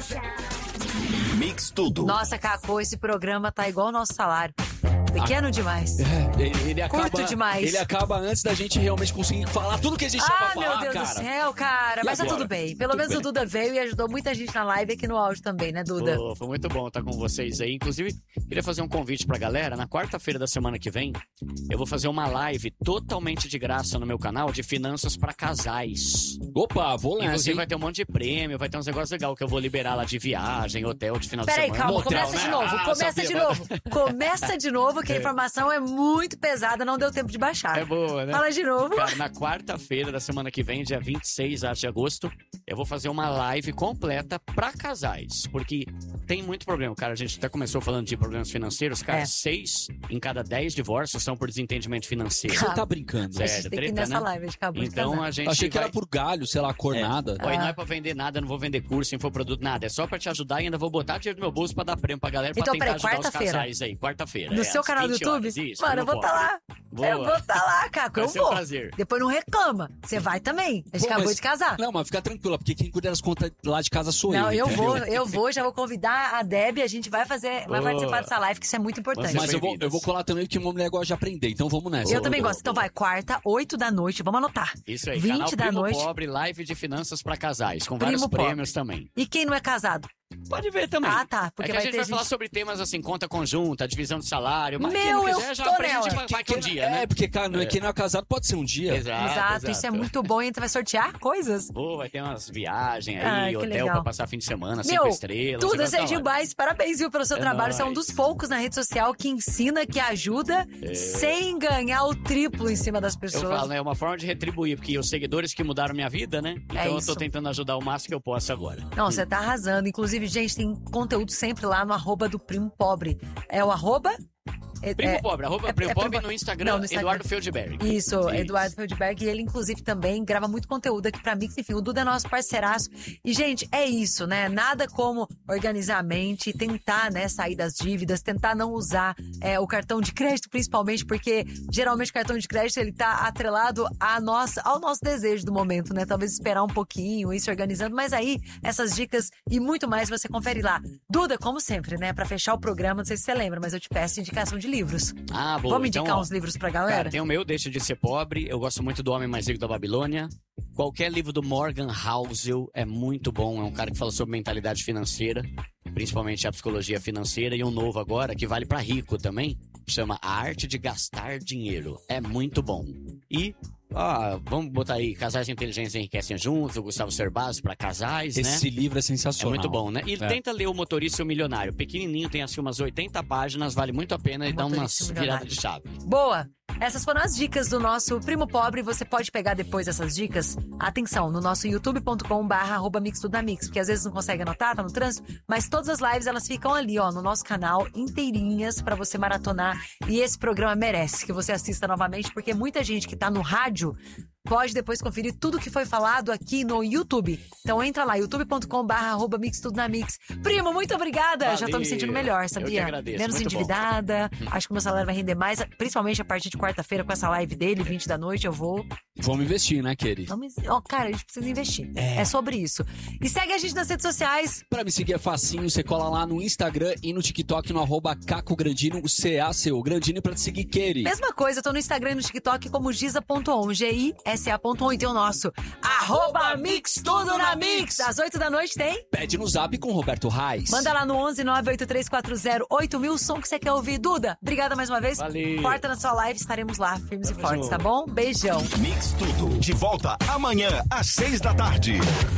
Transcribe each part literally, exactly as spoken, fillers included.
Mix Tudo. Nossa, Cacô, esse programa tá igual o nosso salário. Pequeno demais. É, ele, ele acaba, Curto demais. Ele acaba antes da gente realmente conseguir falar tudo que a gente tinha pra Ah, falar, meu Deus cara. do céu, cara. E Mas tá agora? tudo bem. Pelo Tudo menos bem. o Duda veio e ajudou muita gente na live aqui no áudio também, né, Duda? Pô, foi muito bom estar com vocês aí. Inclusive, queria fazer um convite pra galera. Na quarta-feira da semana que vem, eu vou fazer uma live totalmente de graça no meu canal de finanças pra casais. Opa, vou lá. Inclusive, vai ter um monte de prêmio, vai ter uns negócios legais que eu vou liberar lá de viagem, hotel, de final Peraí, de semana. calma, Motel, começa né? de novo, Ah, começa sabia, de mas- novo. Começa de novo, que a informação é muito pesada, não deu tempo de baixar. É boa, né? Fala de novo. Cara, na quarta-feira da semana que vem, dia vinte e seis de agosto, eu vou fazer uma live completa pra casais. Porque tem muito problema, cara. A gente até começou falando de problemas financeiros. Cara, É. seis em cada dez divórcios são por desentendimento financeiro. Você tá brincando? A Sério, gente tem que ir treta, nessa né? live, a gente acabou de Então casar. a gente Achei que vai... era por galho, sei lá, cor É. nada. Oi, não Ah. é pra vender nada, não vou vender curso, infoproduto, nada. É só pra te ajudar e ainda vou botar dinheiro no meu bolso pra dar prêmio pra galera pra Então, tentar peraí, ajudar os quarta-feira. casais aí. Quarta-feira. No é, seu às canal do vinte YouTube? horas. Isso, Mano, eu vou Primo estar Pobre. lá. Boa. Eu vou estar lá, Caco. Vai Eu ser um vou. prazer. Depois não reclama. Você vai também. A gente Pô, acabou mas- de casar. Não, mas fica tranquila, porque quem cuida das contas lá de casa sou Não, eu eu, entendeu? vou, eu vou, já vou convidar a Deb, a gente vai fazer, vai Boa. participar dessa live, que isso é muito importante. Você Mas eu vou, bem-vindas. eu vou colar também, porque uma mulher gosta de aprender, então vamos nessa. Eu também boa, gosto. Então boa. vai, quarta, oito da noite, vamos anotar. Isso aí, vinte canal da Primo noite. Pobre, live de finanças pra casais, com Primo vários Pobre. prêmios também. E quem não é casado? Pode ver também. Ah, tá, porque é que vai a gente ter vai gente- falar sobre temas assim, conta conjunta, divisão de salário, mas quem Meu, não eu quiser já tô aprende, nela. vai, vai que um Quem- dia, é, né? porque, cara, não é. É. quem não é casado pode ser um dia. Exato, Exato, isso é muito bom. E você vai sortear coisas. Pô, vai ter umas viagens Ah, aí, que hotel legal. pra passar fim de semana, cinco Meu, estrelas. tudo negócio isso é da hora. demais. Parabéns, viu, pelo seu É trabalho. Você é um nóis. dos poucos na rede social que ensina, que ajuda, sem ganhar o triplo em cima das Eu pessoas. falo, né? É uma forma de retribuir, porque os seguidores que mudaram minha vida, né? Então eu isso. tô tentando ajudar o máximo que eu posso agora. Não, você tá arrasando. Inclusive, gente, tem conteúdo sempre lá no arroba do Primo Pobre. É o arroba? É- Primo é- Pobre, arroba é- Primo é Pobre Primo- no Instagram, Não, no Instagram. Eduardo Feldberg. Isso, Eduardo Feldberg, e ele, inclusive, também grava muito conteúdo aqui pra Mix. Enfim, o Duda é nosso parceiraço. E, gente, é isso, né? Nada como organizar a mente e tentar, né, sair das dívidas, tentar não usar é, o cartão de crédito, principalmente, porque geralmente o cartão de crédito, ele tá atrelado à nossa, ao nosso desejo do momento, né? Talvez esperar um pouquinho, ir se organizando. Mas aí, essas dicas e muito mais você confere lá. Duda, como sempre, né? Pra fechar o programa, não sei se você lembra, mas eu te peço indicação de livros. Ah, boa. Vamos então, indicar ó, uns livros pra galera? Cara, tem o meu, Deixa de Ser Pobre. Eu gosto muito do Homem Mais Rico da Babilônia. Qualquer livro do Morgan Housel é muito bom. É um cara que fala sobre mentalidade financeira, principalmente a psicologia financeira. E um novo agora, que vale pra rico também, chama A Arte de Gastar Dinheiro. É muito bom. E, ó, vamos botar aí Casais Inteligentes Enriquecem Juntos, o Gustavo Cerbasi pra casais, né? Esse livro é É sensacional. muito bom, né? E É. tenta ler O Motorista e o Milionário. Pequenininho, tem assim umas oitenta páginas, vale muito a pena e dá umas Motorista e o Milionário. viradas de chave. Boa! Essas foram as dicas do nosso Primo Pobre. Você pode pegar depois essas dicas, atenção, no nosso youtube ponto com barra arroba mix tudo na mix, porque às vezes não consegue anotar, tá no trânsito, mas todas as lives elas ficam ali, ó, no nosso canal, inteirinhas pra você maratonar. E esse programa merece que você assista novamente, porque muita gente que tá no rádio pode depois conferir tudo que foi falado aqui no YouTube. Então entra lá, youtube ponto com barra arroba mix tudo na mix. Primo, muito obrigada! Já tô me Valeu. sentindo melhor, Eu que sabia? agradeço, Menos muito bom. endividada. Acho que o meu salário vai render mais, principalmente a partir de quarta-feira com essa live dele, vinte da noite, eu vou. Vamos investir, né, querido? Vamos, ó, cara, a gente precisa investir. É. sobre isso. E segue a gente nas redes sociais. Pra me seguir é facinho, você cola lá no Instagram e no TikTok no arroba Caco Grandino, C A C O Grandino, pra te seguir, Keri. Mesma coisa, eu tô no Instagram e no TikTok como giza ponto on, G I S A ponto on. E tem o nosso arroba Mix Tudo na Mix. Às oito da noite tem? Pede no zap com Roberto Reis. Manda lá no onze nove oito três quatro zero oito mil o som que você quer ouvir. Duda, obrigada mais uma vez. Valeu. Corta na sua live, estaremos lá, firmes e Tamo fortes, junto. tá bom? Beijão. Mix Tudo. De volta amanhã, às seis da tarde.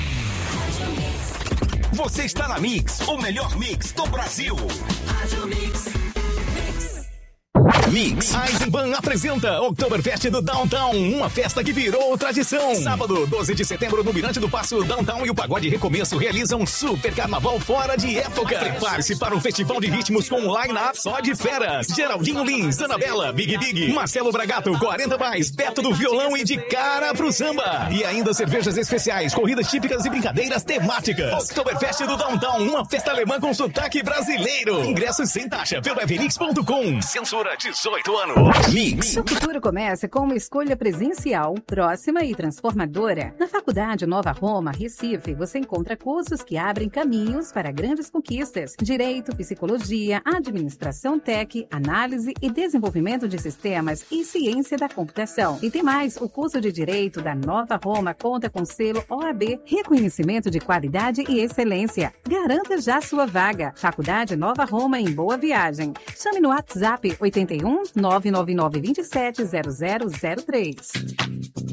Você está na Mix, o melhor mix do Brasil. Mix. A Eisenbahn apresenta Oktoberfest do Downtown, uma festa que virou tradição. Sábado, doze de setembro, no Mirante do Passo, Downtown e o Pagode Recomeço realizam um super carnaval fora de época. Prepare-se para um festival de ritmos com um line-up só de feras. Geraldinho Lins, Anabela, Big Big, Marcelo Bragato, quarenta mais, Beto do Violão e de cara pro samba. E ainda cervejas especiais, corridas típicas e brincadeiras temáticas. Oktoberfest do Downtown, uma festa alemã com sotaque brasileiro. Ingressos sem taxa pelo everix ponto com. Censura de dezoito anos. Mix. O futuro começa com uma escolha presencial, próxima e transformadora. Na Faculdade Nova Roma, Recife, você encontra cursos que abrem caminhos para grandes conquistas. Direito, psicologia, administração tech, análise e desenvolvimento de sistemas e ciência da computação. E tem mais, o curso de Direito da Nova Roma conta com selo O A B, reconhecimento de qualidade e excelência. Garanta já sua vaga. Faculdade Nova Roma em Boa Viagem. Chame no WhatsApp oito um nove nove nove dois sete zero zero zero três.